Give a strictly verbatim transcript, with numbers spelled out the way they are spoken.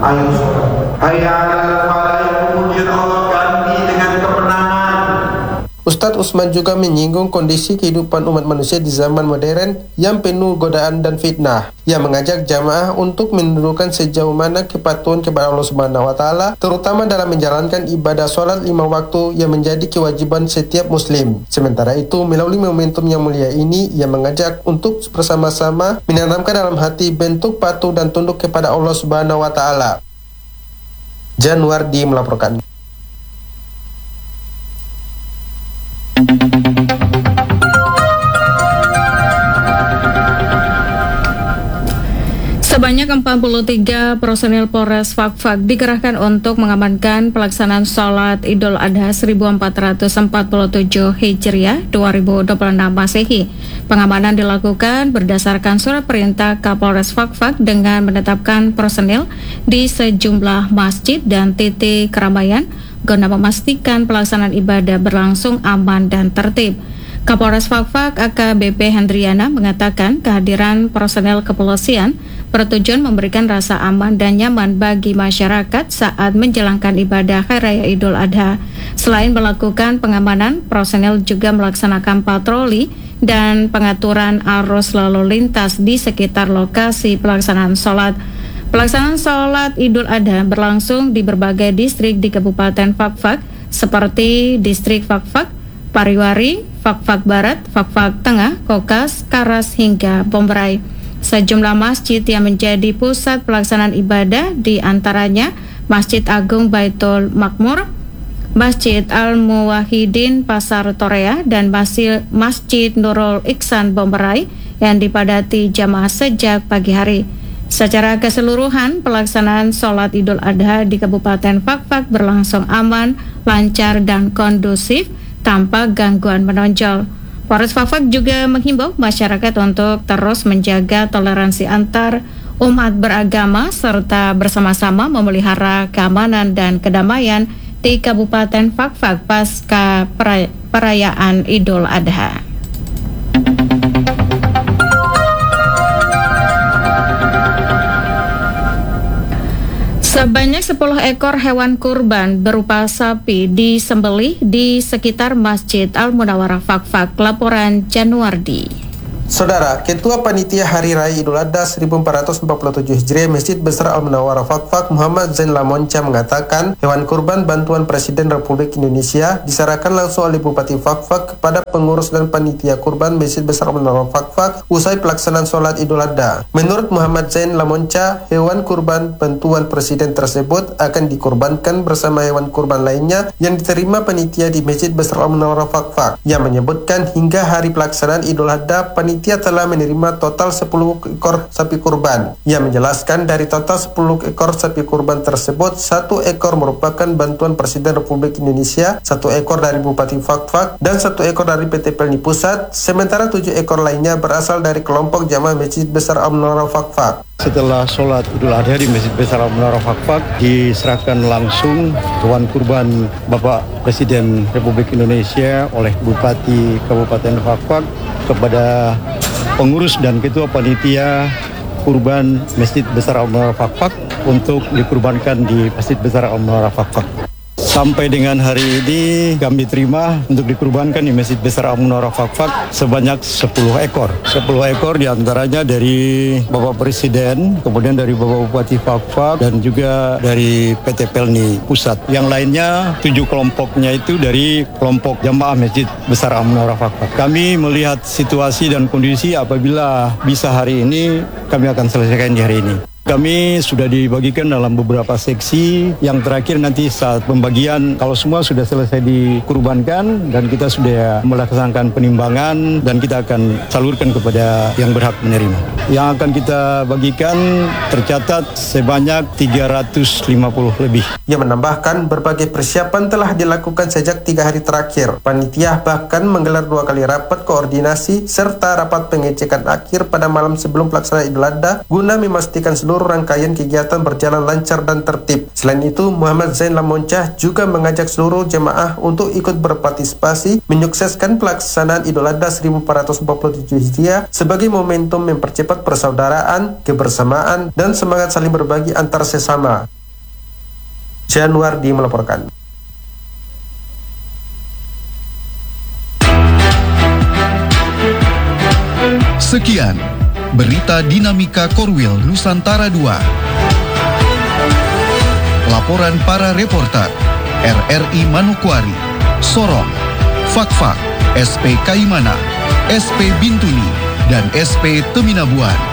Ayo sholat. Hayya 'alal falah, kemudian Allah ganti dengan kemenangan. Ustadz Usman juga menyinggung kondisi kehidupan umat manusia di zaman modern yang penuh godaan dan fitnah. Ia mengajak jamaah untuk menundukkan sejauh mana kepatuhan kepada Allah Subhanahu wa taala, terutama dalam menjalankan ibadah sholat lima waktu yang menjadi kewajiban setiap muslim. Sementara itu, melalui momentum yang mulia ini, ia mengajak untuk bersama-sama menanamkan dalam hati bentuk patuh dan tunduk kepada Allah Subhanahu wa taala. Januardi melaporkan. Sebanyak empat puluh tiga personil Polres Fakfak dikerahkan untuk mengamankan pelaksanaan sholat Idul Adha seribu empat ratus empat puluh tujuh Hijriah dua ribu dua puluh enam Masehi. Pengamanan dilakukan berdasarkan surat perintah Kapolres Fakfak dengan menetapkan personil di sejumlah masjid dan titik keramaian guna memastikan pelaksanaan ibadah berlangsung aman dan tertib. Kapolres Fakfak A K B P Hendriana mengatakan kehadiran personel kepolisian bertujuan memberikan rasa aman dan nyaman bagi masyarakat saat menjalankan ibadah Hari Raya Idul Adha. Selain melakukan pengamanan, personel juga melaksanakan patroli dan pengaturan arus lalu lintas di sekitar lokasi pelaksanaan sholat. Pelaksanaan sholat Idul Adha berlangsung di berbagai distrik di Kabupaten Fakfak seperti distrik Fakfak, Pariwari, Fakfak Barat, Fakfak Tengah, Kokas, Karas, hingga Bomberai. Sejumlah masjid yang menjadi pusat pelaksanaan ibadah di antaranya Masjid Agung Baitul Makmur, Masjid Al-Muwahhidin Pasar Torea, dan Masjid Nurul Iksan Bomberai yang dipadati jamaah sejak pagi hari. Secara keseluruhan, pelaksanaan sholat Idul Adha di Kabupaten Fakfak berlangsung aman, lancar, dan kondusif tanpa gangguan menonjol. Polres Fakfak juga menghimbau masyarakat untuk terus menjaga toleransi antar umat beragama serta bersama-sama memelihara keamanan dan kedamaian di Kabupaten Fakfak pasca perayaan Idul Adha. Sebanyak sepuluh ekor hewan kurban berupa sapi disembelih di sekitar Masjid Al-Munawwarah Fakfak. Laporan Januardi. Saudara, Ketua Panitia Hari Raya Idul Adha seribu empat ratus empat puluh tujuh Hijriah Masjid Besar Al-Munawwarah Fakfak Muhammad Zain Lamonca mengatakan hewan kurban bantuan Presiden Republik Indonesia diserahkan langsung oleh Bupati Fakfak kepada pengurus dan panitia kurban Masjid Besar Al-Munawwarah Fakfak usai pelaksanaan sholat Idul Adha. Menurut Muhammad Zain Lamonca, hewan kurban bantuan Presiden tersebut akan dikurbankan bersama hewan kurban lainnya yang diterima panitia di Masjid Besar Al-Munawwarah Fakfak. Ia menyebutkan hingga hari pelaksanaan Idul Adha panitia Panitia telah menerima total sepuluh ekor sapi kurban. Ia menjelaskan dari total sepuluh ekor sapi kurban tersebut, satu ekor merupakan bantuan Presiden Republik Indonesia, satu ekor dari Bupati Fakfak, dan satu ekor dari P T P L N I Pusat, sementara tujuh ekor lainnya berasal dari kelompok jamaah Masjid Besar Al-Munawwarah Fakfak. Setelah sholat Idul Adha di Masjid Besar Al-Munawwarah Fakfak, diserahkan langsung hewan kurban Bapak Presiden Republik Indonesia oleh Bupati Kabupaten Fakfak kepada pengurus dan ketua panitia kurban Masjid Besar Al-Munawwarah Fakfak untuk dikurbankan di Masjid Besar Al-Munawwarah Fakfak. Sampai dengan hari ini kami terima untuk dikurbankan di Masjid Besar Al-Munawwarah Fakfak sebanyak sepuluh ekor. sepuluh ekor diantaranya dari Bapak Presiden, kemudian dari Bapak Bupati Fakfak, dan juga dari P T P L N I Pusat. Yang lainnya tujuh kelompoknya itu dari kelompok jamaah Masjid Besar Al-Munawwarah Fakfak. Kami melihat situasi dan kondisi apabila bisa hari ini, kami akan selesaikan di hari ini. Kami sudah dibagikan dalam beberapa seksi. Yang terakhir nanti saat pembagian, kalau semua sudah selesai dikurbankan dan kita sudah melaksanakan penimbangan dan kita akan salurkan kepada yang berhak menerima. Yang akan kita bagikan tercatat sebanyak tiga ratus lima puluh lebih. Ia menambahkan berbagai persiapan telah dilakukan sejak tiga hari terakhir. Panitia bahkan menggelar dua kali rapat koordinasi serta rapat pengecekan akhir pada malam sebelum pelaksanaan Idul Adha guna memastikan seluruh rangkaian kegiatan berjalan lancar dan tertib. Selain itu, Muhammad Zain Lamonca juga mengajak seluruh jemaah untuk ikut berpartisipasi menyukseskan pelaksanaan Idul Adha seribu empat ratus empat puluh tujuh Hijriah sebagai momentum mempercepat persaudaraan, kebersamaan, dan semangat saling berbagi antar sesama. Januardi melaporkan. Sekian berita dinamika Korwil Nusantara dua. Laporan para reporter R R I Manokwari, Sorong, Fakfak, S P Kaimana, S P Bintuni, dan S P Teminabuan.